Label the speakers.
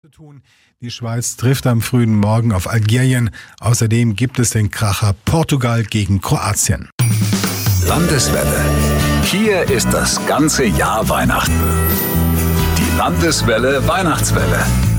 Speaker 1: tun. Die Schweiz trifft am frühen Morgen auf Algerien. Außerdem gibt es den Kracher Portugal gegen Kroatien.
Speaker 2: Landeswelle. Hier ist das ganze Jahr Weihnachten. Die Landeswelle Weihnachtswelle.